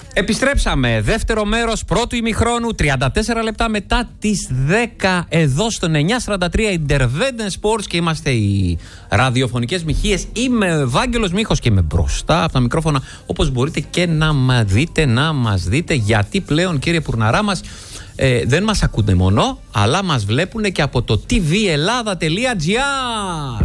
Επιστρέψαμε. Δεύτερο μέρος πρώτου ημιχρόνου, 34 λεπτά μετά τις 10 εδώ στον 943 Interveden Sports και είμαστε οι ραδιοφωνικές μοιχείες. Είμαι ο Ευάγγελος Μίχος και είμαι μπροστά από τα μικρόφωνα, όπως μπορείτε και να μας δείτε, γιατί πλέον, κύριε Πουρναρά μας, δεν μας ακούνε μόνο, αλλά μας βλέπουν και από το tvellada.gr.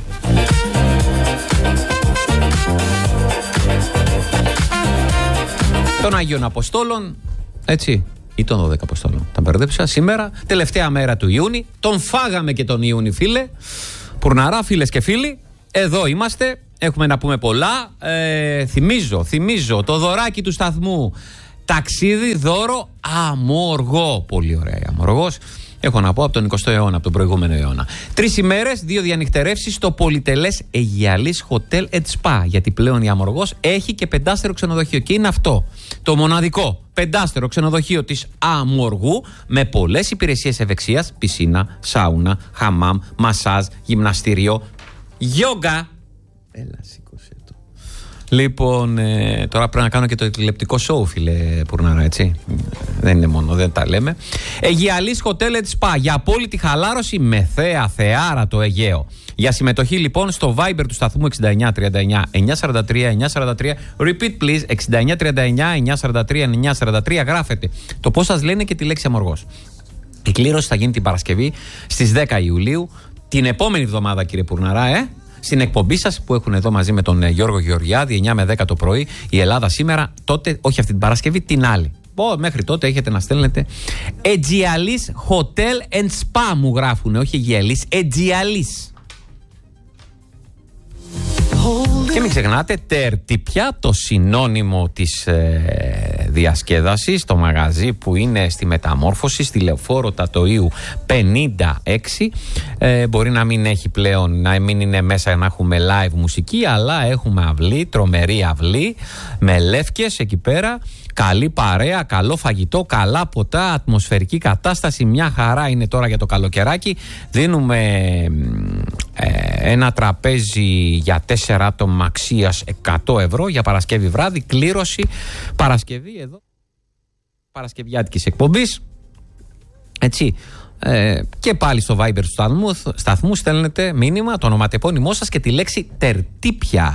Των Αγίων Αποστόλων, έτσι, ή των 12 Αποστόλων. Τα μπερδέψα σήμερα, τελευταία μέρα του Ιούνιου. Τον φάγαμε και τον Ιούνι, φίλε. Πουρναρά, φίλες και φίλοι, εδώ είμαστε. Έχουμε να πούμε πολλά. Θυμίζω το δωράκι του σταθμού. Ταξίδι, δώρο, αμοργό. Πολύ ωραία η αμοργός. Έχω να πω από τον 20ο αιώνα, από τον προηγούμενο αιώνα. 3 ημέρες, 2 διανυκτερεύσεις στο πολυτελές Αιγιαλής Hotel & Spa. Γιατί πλέον η αμοργός έχει και 5-στερο ξενοδοχείο. Και είναι αυτό το μοναδικό 5-στερο ξενοδοχείο της Αμοργού με πολλές υπηρεσίες ευεξίας: πισίνα, σάουνα, χαμάμ, μασάζ, γυμναστήριο, γιόγκα. Έλα, σήκωσε το. Λοιπόν, τώρα πρέπει να κάνω και το τηλεπτικό σοου, φίλε Πουρνάρα, έτσι. Δεν είναι μόνο, δεν τα λέμε. Αιγιαλής Hotel & Spa για απόλυτη χαλάρωση με θέα, θεάρα το Αιγαίο. Για συμμετοχή λοιπόν στο Viber του σταθμού 6939 943 943. Repeat please, 6939 943 943. Γράφετε το πώς σας λένε και τη λέξη αμοργός. Η κλήρωση θα γίνει την Παρασκευή στις 10 Ιουλίου. Την επόμενη εβδομάδα, κύριε Πουρναρά, στην εκπομπή σας που έχουν εδώ μαζί με τον Γιώργο Γεωργιάδη 9 με 10 το πρωί, η Ελλάδα σήμερα, τότε, όχι αυτή την Παρασκευή, την άλλη. Μέχρι τότε έχετε να στέλνετε Αιγιαλής Hotel & Spa μου γράφουνε, όχι Αιγιαλής, Αιγιαλής. Και μην ξεχνάτε, τερτύπια, το συνώνυμο της διασκέδασης, το μαγαζί που είναι στη Μεταμόρφωση, στη Λεωφόρο Τατοΐου 56. Μπορεί να μην έχει πλέον, να μην είναι μέσα να έχουμε live μουσική, αλλά έχουμε αυλή, τρομερή αυλή, με λεύκες εκεί πέρα. Καλή παρέα, καλό φαγητό, καλά ποτά, ατμοσφαιρική κατάσταση, μια χαρά είναι τώρα για το καλοκαιράκι. Δίνουμε ένα τραπέζι για 4 άτομα αξίας 100 ευρώ για Παρασκευή βράδυ, κλήρωση Παρασκευή εδώ, παρασκευιάτικης εκπομπής, έτσι. Και πάλι στο Viber του σταθμού στέλνετε μήνυμα, το ονοματεπώνυμό σας και τη λέξη τερτύπια.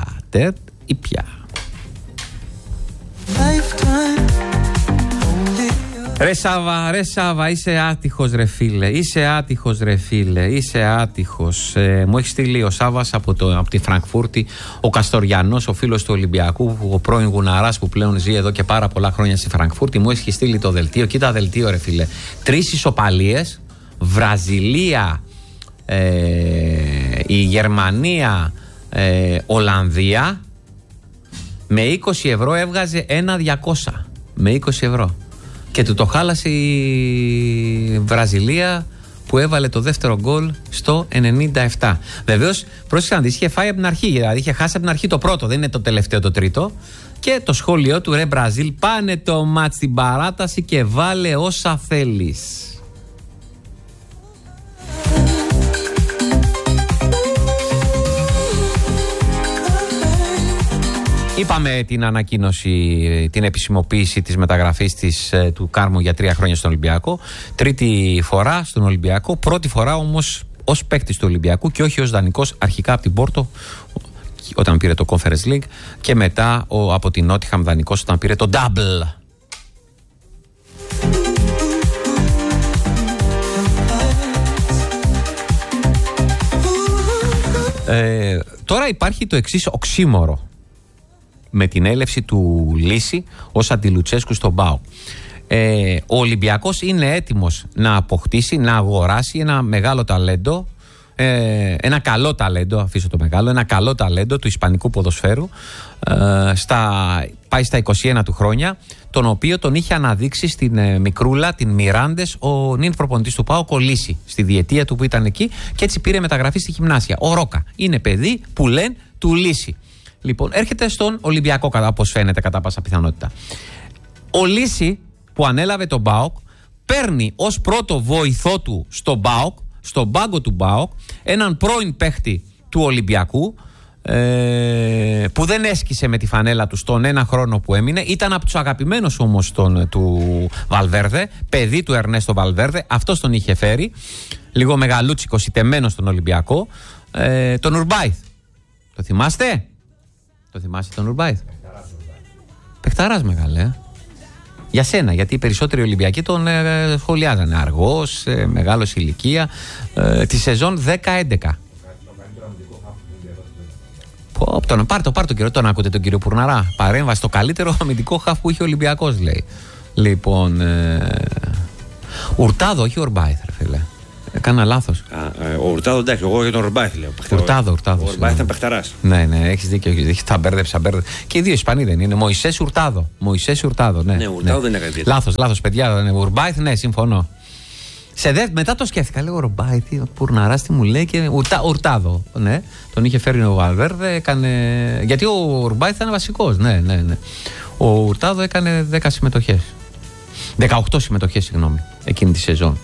Ρε Σάβα, είσαι άτυχος ρε φίλε, είσαι άτυχος. Μου έχει στείλει ο Σάβας από τη Φραγκφούρτη, ο Καστοριανός, ο φίλος του Ολυμπιακού, ο πρώην Γουναράς που πλέον ζει εδώ και πάρα πολλά χρόνια στη Φραγκφούρτη. Μου έχει στείλει το δελτίο, κοίτα δελτίο ρε φίλε. 3 ισοπαλίες, Βραζιλία, η Γερμανία, Ολλανδία. Με 20 ευρώ έβγαζε 1.200. Με 20 ευρώ. Και του το χάλασε η Βραζιλία που έβαλε το δεύτερο γκολ στο 97. Βεβαίως, πρόσεξε να δεις, είχε φάει από την αρχή. Δηλαδή είχε χάσει από την αρχή το πρώτο, δεν είναι το τελευταίο το τρίτο. Και το σχόλιο του, ρε Μπραζίλ, πάνε το μάτς στην παράταση και βάλε όσα θέλεις. Είπαμε την ανακοίνωση, την επισημοποίηση της μεταγραφής του Κάρμου για 3 χρόνια στον Ολυμπιακό. 3η φορά στον Ολυμπιακό. Πρώτη φορά όμως ως παίκτης του Ολυμπιακού και όχι ως δανεικός, αρχικά από την Πόρτο όταν πήρε το Conference League και μετά από την Νότιχαμ δανεικός όταν πήρε το Double. Τώρα υπάρχει το εξής οξύμορο με την έλευση του Λύση ως αντιλουτσέσκου στον ΠΑΟΚ. Ο Ολυμπιακός είναι έτοιμος να αποκτήσει, να αγοράσει ένα μεγάλο ταλέντο, ένα καλό ταλέντο, αφήσω το μεγάλο, ένα καλό ταλέντο του ισπανικού ποδοσφαίρου, πάει στα 21 του χρόνια, τον οποίο τον είχε αναδείξει στην Μικρούλα, την Μιράντες, ο νυν προπονητής του ΠΑΟΚ, ο Λύση, στη διετία του που ήταν εκεί, και έτσι πήρε μεταγραφή στη Γυμνάσια. Ο Ρόκα είναι παιδί που λένε του Λύση. Λοιπόν, έρχεται στον Ολυμπιακό, όπως φαίνεται κατά πάσα πιθανότητα. Ο Λύση που ανέλαβε τον ΠΑΟΚ παίρνει ως πρώτο βοηθό του στον ΠΑΟΚ, στον πάγκο του ΠΑΟΚ, έναν πρώην παίχτη του Ολυμπιακού, που δεν έσκησε με τη φανέλα του στον ένα χρόνο που έμεινε. Ήταν από τους αγαπημένους όμως του Βαλβέρδε, παιδί του Ερνέστο Βαλβέρδε. Αυτός τον είχε φέρει, λίγο μεγαλούτσικος, ητεμένος στον Ολυμπιακό, τον Ουρμπάιθ. Το θυμάστε? Το θυμάστε τον Ουρμπάιθ? Παιχταράς μεγάλε. Για σένα, γιατί οι περισσότεροι Ολυμπιακοί τον σχολιάζανε. Αργός, μεγάλος ηλικία, τη σεζόν 10-11. Πάρ' το κύριο, τον ακούτε τον κύριο Πουρναρά. Παρέμβαση, το καλύτερο αμυντικό χαφ που είχε ο Ολυμπιακός, λέει. Λοιπόν, Ουρτάδο, όχι Ουρμπάιθ, ρε φίλε. Έκανα λάθος. Ο Ουρτάδο, εντάξει, εγώ για τον Ουρμπάιθ λέω. Ουρτάδο. Ο Ουρμπάιθ ήταν παιχταράς. Ναι, έχεις δίκιο. Τα μπέρδεψα. Και οι δύο Ισπανοί δεν είναι? Μωυσές Ουρτάδο. Ναι, Ουρτάδο δεν είναι κάτι. Λάθος, παιδιά. Ουρμπάιθ, ναι, συμφωνώ. Μετά το σκέφτηκα, λέω Ουρμπάιθ, Πουρναράς τι μου λέει, και Ουρτάδο. Ναι, τον είχε φέρει ο Βαλβέρδε, έκανε. Γιατί ο Ουρμπάιθ ήταν βασικός. Ναι. Ο Ουρτάδο έκανε 10 συμμετοχές. 18 συμμετοχές, συγγνώμη, εκείνη τη σεζόν.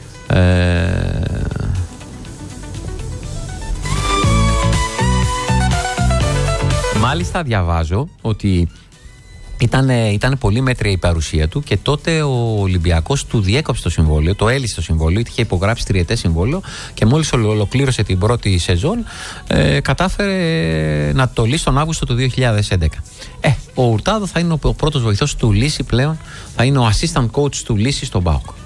Μάλιστα διαβάζω ότι ήταν πολύ μέτρια η παρουσία του και τότε ο Ολυμπιακός του διέκοψε το συμβόλαιο, το έλυσε το συμβόλαιο, είχε υπογράψει 3ετές συμβόλαιο και μόλις ολοκλήρωσε την πρώτη σεζόν κατάφερε να το λύσει τον Αύγουστο του 2011. Ο Ουρτάδο θα είναι ο πρώτος βοηθός του Λύση πλέον, θα είναι ο assistant coach του Λύση στον ΠΑΟΚ.